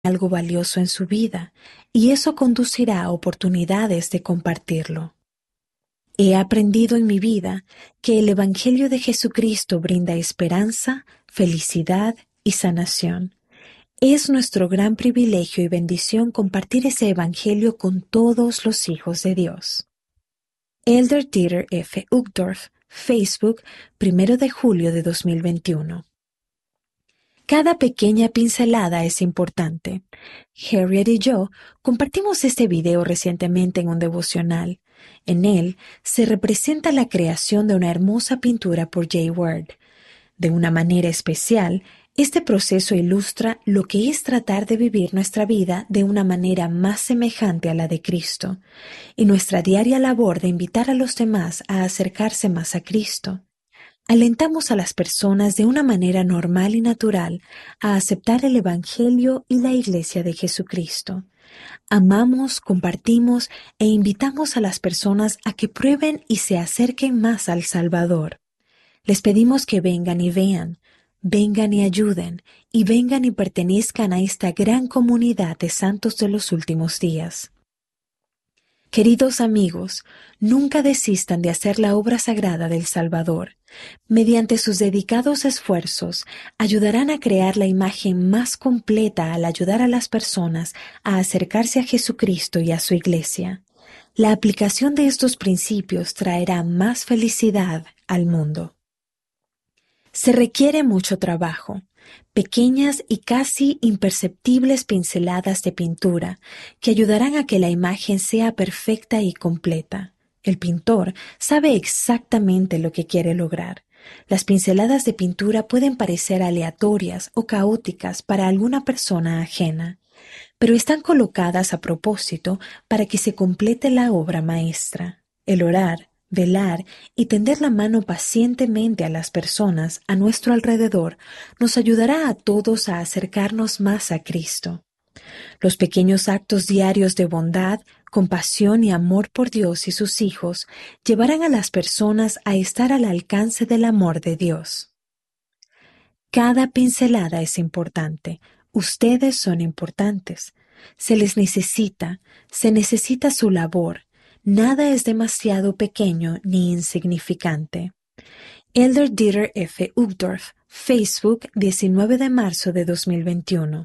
algo valioso en su vida, y eso conducirá a oportunidades de compartirlo. He aprendido en mi vida que el Evangelio de Jesucristo brinda esperanza, felicidad y sanación. Es nuestro gran privilegio y bendición compartir ese Evangelio con todos los hijos de Dios. Elder Dieter F. Uchtdorf, Facebook, 1 de julio de 2021. Cada pequeña pincelada es importante. Harriet y yo compartimos este video recientemente en un devocional. En él se representa la creación de una hermosa pintura por Jay Ward. De una manera especial, este proceso ilustra lo que es tratar de vivir nuestra vida de una manera más semejante a la de Cristo y nuestra diaria labor de invitar a los demás a acercarse más a Cristo. Alentamos a las personas de una manera normal y natural a aceptar el Evangelio y la Iglesia de Jesucristo. Amamos, compartimos e invitamos a las personas a que prueben y se acerquen más al Salvador. Les pedimos que vengan y vean, vengan y ayuden, y vengan y pertenezcan a esta gran comunidad de santos de los últimos días. Queridos amigos, nunca desistan de hacer la obra sagrada del Salvador. Mediante sus dedicados esfuerzos, ayudarán a crear la imagen más completa al ayudar a las personas a acercarse a Jesucristo y a su Iglesia. La aplicación de estos principios traerá más felicidad al mundo. Se requiere mucho trabajo, pequeñas y casi imperceptibles pinceladas de pintura que ayudarán a que la imagen sea perfecta y completa. El pintor sabe exactamente lo que quiere lograr. Las pinceladas de pintura pueden parecer aleatorias o caóticas para alguna persona ajena, pero están colocadas a propósito para que se complete la obra maestra. El orar, velar y tender la mano pacientemente a las personas a nuestro alrededor nos ayudará a todos a acercarnos más a Cristo. Los pequeños actos diarios de bondad, compasión y amor por Dios y sus hijos llevarán a las personas a estar al alcance del amor de Dios. Cada pincelada es importante. Ustedes son importantes. Se les necesita, se necesita su labor. Nada es demasiado pequeño ni insignificante. Elder Dieter F. Uchtdorf, Facebook, 19 de marzo de 2021.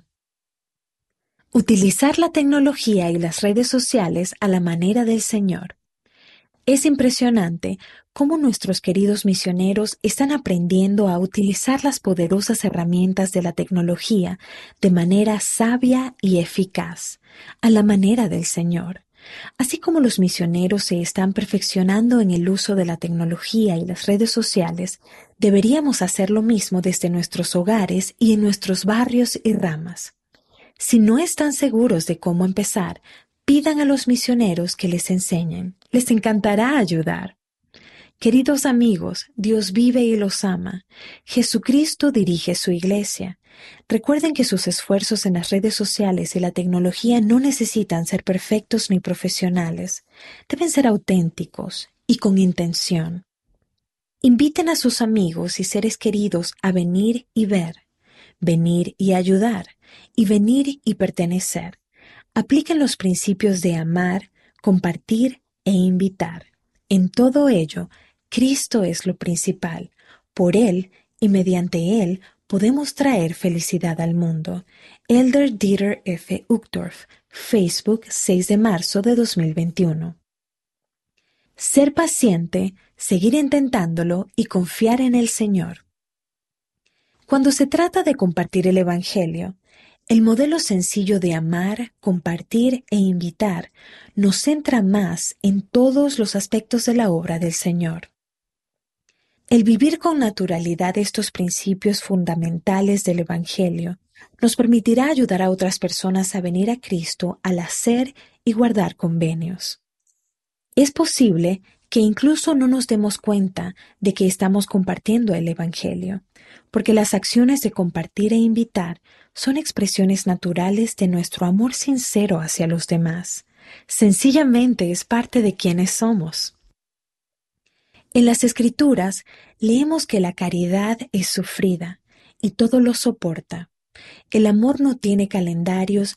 Utilizar la tecnología y las redes sociales a la manera del Señor. Es impresionante cómo nuestros queridos misioneros están aprendiendo a utilizar las poderosas herramientas de la tecnología de manera sabia y eficaz, a la manera del Señor. Así como los misioneros se están perfeccionando en el uso de la tecnología y las redes sociales, deberíamos hacer lo mismo desde nuestros hogares y en nuestros barrios y ramas. Si no están seguros de cómo empezar, pidan a los misioneros que les enseñen. Les encantará ayudar. Queridos amigos, Dios vive y los ama. Jesucristo dirige su iglesia. Recuerden que sus esfuerzos en las redes sociales y la tecnología no necesitan ser perfectos ni profesionales. Deben ser auténticos y con intención. Inviten a sus amigos y seres queridos a venir y ver, venir y ayudar, y venir y pertenecer. Apliquen los principios de amar, compartir e invitar. En todo ello, Cristo es lo principal. Por Él y mediante Él podemos traer felicidad al mundo. Elder Dieter F. Uchtdorf, Facebook, 6 de marzo de 2021. Ser paciente, seguir intentándolo y confiar en el Señor. Cuando se trata de compartir el Evangelio, el modelo sencillo de amar, compartir e invitar nos centra más en todos los aspectos de la obra del Señor. El vivir con naturalidad estos principios fundamentales del Evangelio nos permitirá ayudar a otras personas a venir a Cristo al hacer y guardar convenios. Es posible que incluso no nos demos cuenta de que estamos compartiendo el Evangelio, porque las acciones de compartir e invitar son expresiones naturales de nuestro amor sincero hacia los demás. Sencillamente es parte de quienes somos. En las Escrituras leemos que la caridad es sufrida y todo lo soporta. El amor no tiene calendarios